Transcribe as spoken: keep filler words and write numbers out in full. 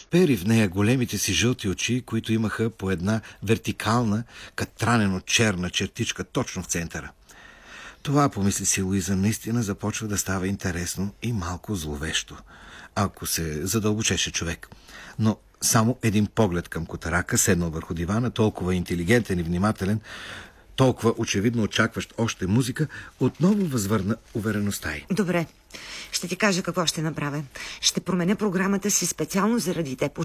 впери в нея големите си жълти очи, които имаха по една вертикална, катранено черна чертичка точно в центъра. Това, помисли си Луиза, наистина започва да става интересно и малко зловещо, ако се задълбочеше човек. Но само един поглед към Котарака, седнал върху дивана, толкова интелигентен и внимателен, толкова очевидно очакващ още музика, отново възвърна увереността й. Добре, ще ти кажа какво ще направя. Ще променя програмата си специално заради теб.